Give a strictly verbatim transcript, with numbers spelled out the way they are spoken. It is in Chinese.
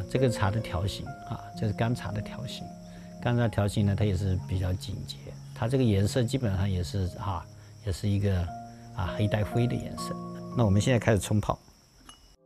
这个茶的条形啊，这是干茶的条形。干茶条形呢，它也是比较紧结，它这个颜色基本上也是啊，也是一个啊黑带灰的颜色。那我们现在开始冲泡。